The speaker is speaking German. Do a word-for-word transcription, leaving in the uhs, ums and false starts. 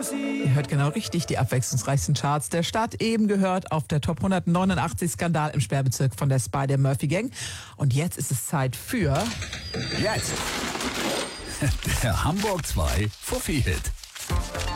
Ihr hört genau richtig, die abwechslungsreichsten Charts der Stadt. Eben gehört auf der Top hundertneunundachtzig Skandal im Sperrbezirk von der Spider-Murphy-Gang. Und jetzt ist es Zeit für... Jetzt der Hamburg zwei Fuffi-Hit.